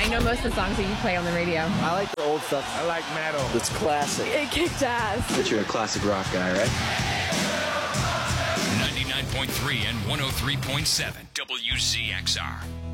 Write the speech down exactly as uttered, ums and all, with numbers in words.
I know most of the songs that you play on the radio. I like the old stuff. I like metal. It's classic. It kicked ass. But you're a classic rock guy, right? ninety-nine point three and one oh three point seven W Z X R.